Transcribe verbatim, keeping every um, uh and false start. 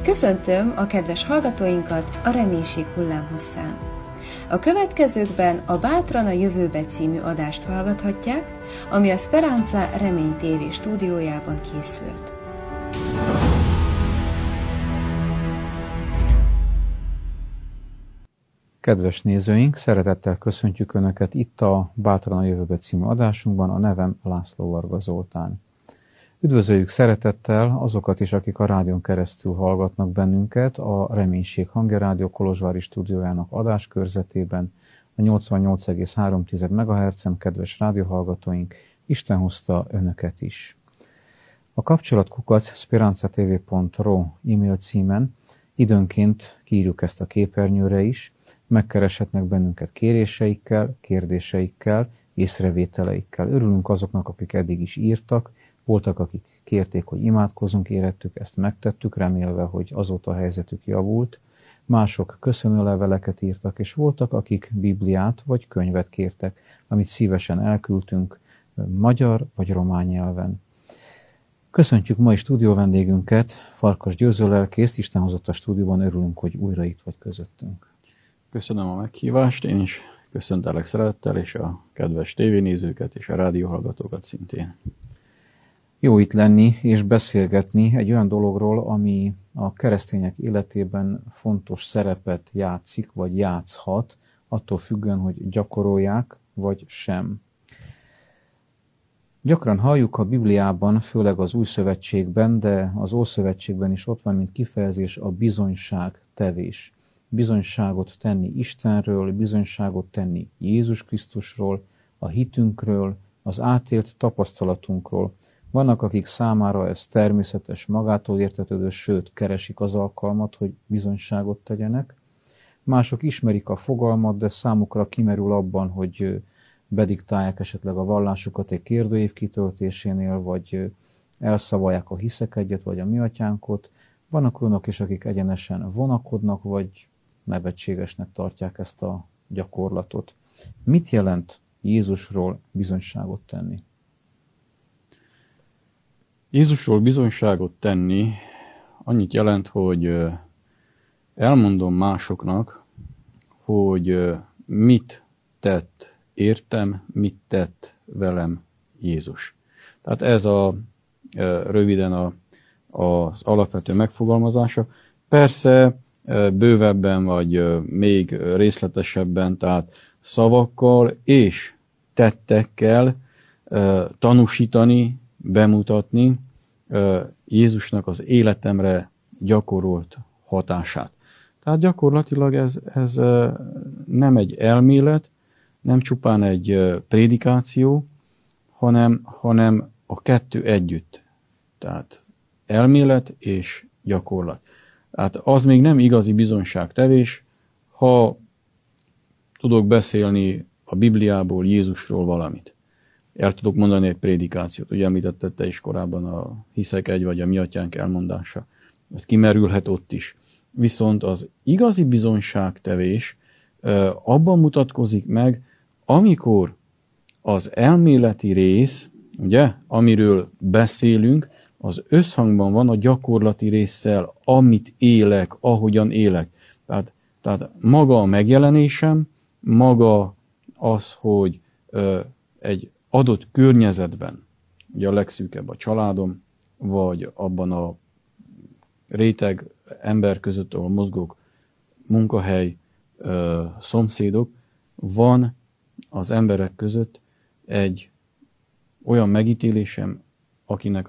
Köszöntöm a kedves hallgatóinkat a Reménység hullámhosszán. A következőkben a Bátran a jövőbe című adást hallgathatják, ami a Speranza Remény té vé stúdiójában készült. Kedves nézőink, szeretettel köszöntjük Önöket itt a Bátran a jövőbe című adásunkban, a nevem László Varga Zoltán. Üdvözöljük szeretettel azokat is, akik a rádión keresztül hallgatnak bennünket a Reménység Hangja Rádió Kolozsvári stúdiójának adáskörzetében, a nyolcvannyolc egész három megahertzen, kedves rádióhallgatóink, Isten hozta Önöket is. A kapcsolatkukac speranzatv pont ro e-mail címen időnként kiírjuk ezt a képernyőre is, megkereshetnek bennünket kéréseikkel, kérdéseikkel, észrevételeikkel. Örülünk azoknak, akik eddig is írtak, voltak, akik kérték, hogy imádkozzunk érettük, ezt megtettük, remélve, hogy azóta a helyzetük javult. Mások köszönőleveleket írtak, és voltak, akik Bibliát vagy könyvet kértek, amit szívesen elküldtünk magyar vagy román nyelven. Köszöntjük mai stúdió vendégünket, Farkas Győző lelkészt, Isten hozott a stúdióban, örülünk, hogy újra itt vagy közöttünk. Köszönöm a meghívást, én is köszöntelek szeretettel, és a kedves tévénézőket és a rádióhallgatókat szintén. Jó itt lenni és beszélgetni egy olyan dologról, ami a keresztények életében fontos szerepet játszik, vagy játszhat, attól függően, hogy gyakorolják, vagy sem. Gyakran halljuk a Bibliában, főleg az Új Szövetségben, de az Ószövetségben is ott van, mint kifejezés, a bizonyság tevés. Bizonyságot tenni Istenről, bizonyságot tenni Jézus Krisztusról, a hitünkről, az átélt tapasztalatunkról. Vannak, akik számára ez természetes, magától értetődő, sőt, keresik az alkalmat, hogy bizonyságot tegyenek. Mások ismerik a fogalmat, de számukra kimerül abban, hogy bediktálják esetleg a vallásukat egy kérdőív kitöltésénél, vagy elszavalják a hiszek egyet, vagy a mi atyánkot. Vannak olyanok is, akik egyenesen vonakodnak, vagy nevetségesnek tartják ezt a gyakorlatot. Mit jelent Jézusról bizonyságot tenni? Jézusról bizonyságot tenni annyit jelent, hogy elmondom másoknak, hogy mit tett értem, mit tett velem Jézus. Tehát ez a röviden a, az alapvető megfogalmazása. Persze bővebben, vagy még részletesebben, tehát szavakkal és tettekkel tanúsítani, bemutatni Jézusnak az életemre gyakorolt hatását. Tehát gyakorlatilag ez, ez nem egy elmélet, nem csupán egy prédikáció, hanem, hanem a kettő együtt. Tehát elmélet és gyakorlat. Tehát az még nem igazi bizonyságtevés, ha tudok beszélni a Bibliából, Jézusról valamit. El tudok mondani egy prédikációt. Ugye említetted te is korábban a hiszek egy vagy a mi atyánk elmondása. Ez kimerülhet ott is. Viszont az igazi bizonyságtevés abban mutatkozik meg, amikor az elméleti rész, ugye, amiről beszélünk, az összhangban van a gyakorlati résszel, amit élek, ahogyan élek. Tehát, tehát maga a megjelenésem, maga az, hogy ö, egy adott környezetben, ugye a legszűkebb a családom, vagy abban a réteg ember között, ahol mozgok, munkahely, ö, szomszédok, van az emberek között egy olyan megítélésem, akinek